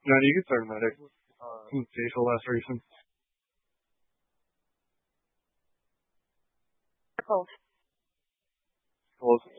No, you can start medic. Facial laceration. Close. Close.